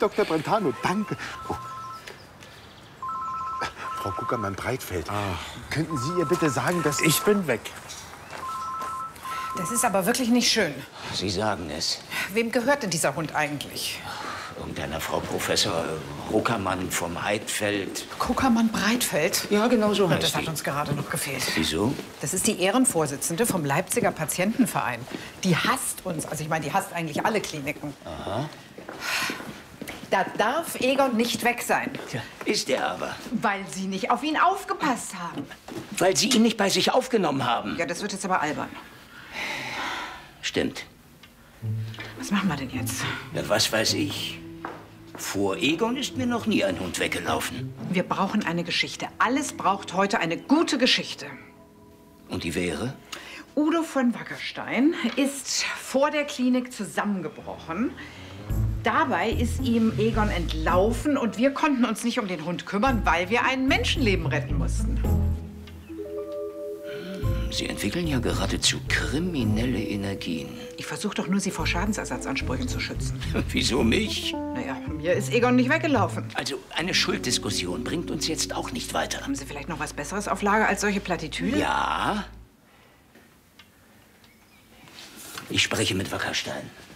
Dr. Brentano, danke. Oh. Frau Kuckermann-Breitfeld, könnten Sie ihr bitte sagen, dass... Ich bin weg. Das ist aber wirklich nicht schön. Sie sagen es. Wem gehört denn dieser Hund eigentlich? Irgendeiner Frau Professor Ruckermann vom Heidfeld. Kuckermann-Breitfeld? Ja, genau so heißt Das hat die. uns gerade noch gefehlt. Wieso? Das ist die Ehrenvorsitzende vom Leipziger Patientenverein. Die hasst uns. Also ich meine, die hasst eigentlich alle Kliniken. Aha. Da darf Egon nicht weg sein. Tja, ist er aber. Weil Sie nicht auf ihn aufgepasst haben. Weil Sie ihn nicht bei sich aufgenommen haben. Ja, das wird jetzt aber albern. Stimmt. Was machen wir denn jetzt? Ja, was weiß ich. Vor Egon ist mir noch nie ein Hund weggelaufen. Wir brauchen eine Geschichte. Alles braucht heute eine gute Geschichte. Und die wäre? Udo von Wackerstein ist vor der Klinik zusammengebrochen. Dabei ist ihm Egon entlaufen und wir konnten uns nicht um den Hund kümmern, weil wir ein Menschenleben retten mussten. Sie entwickeln ja geradezu kriminelle Energien. Ich versuche doch nur, Sie vor Schadensersatzansprüchen zu schützen. Wieso mich? Naja, mir ist Egon nicht weggelaufen. Also, eine Schulddiskussion bringt uns jetzt auch nicht weiter. Haben Sie vielleicht noch was Besseres auf Lager als solche Plattitüden? Ja. Ich spreche mit Wackerstein.